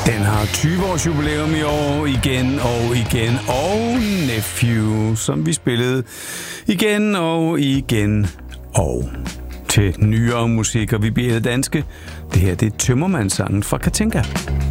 Den har 20 års jubilæum i år, igen og igen, og Nephew, som vi spillede igen og igen og til nyere musik, og vi bliver danske. Det her, det er Tømmermandssangen fra Katinka.